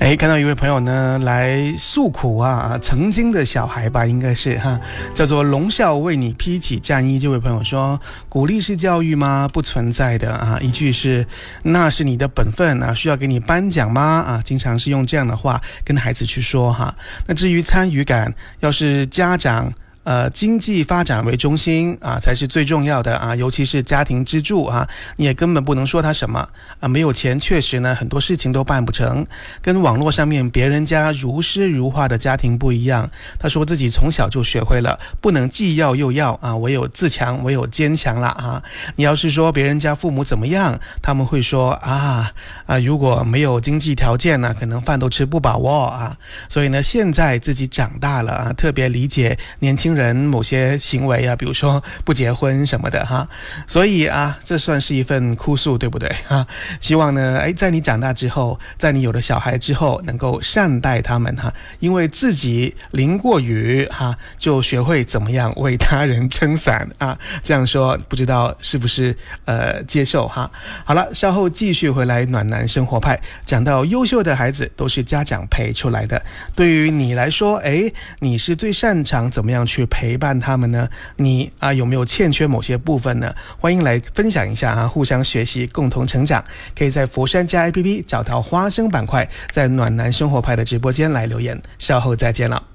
看到一位朋友呢来诉苦啊，曾经的小孩吧，应该是哈，叫做龙啸为你披起战衣。这位朋友说，鼓励式教育吗？不存在的啊。一句是那是你的本分啊，需要给你颁奖吗？啊，经常是用这样的话跟孩子去说哈。那至于参与感，要是家长经济发展为中心啊，才是最重要的啊，尤其是家庭支柱啊，你也根本不能说他什么啊，没有钱确实呢，很多事情都办不成，跟网络上面别人家如诗如画的家庭不一样。他说自己从小就学会了，不能既要又要啊，唯有自强，唯有坚强了啊。你要是说别人家父母怎么样，他们会说如果没有经济条件呢，可能饭都吃不饱啊。所以呢，现在自己长大了啊，特别理解年轻人某些行为啊，比如说不结婚什么的哈，所以这算是一份哭诉，对不对哈？希望呢，在你长大之后，在你有了小孩之后，能够善待他们哈，因为自己淋过雨哈，就学会怎么样为他人撑伞啊。这样说不知道是不是接受哈？好了，稍后继续回来暖男生活派，讲到优秀的孩子都是家长陪出来的。对于你来说，你是最擅长怎么样去陪伴他们呢？你有没有欠缺某些部分呢？欢迎来分享一下互相学习，共同成长。可以在佛山家 APP 找到花生板块，在暖男生活派的直播间来留言。稍后再见了。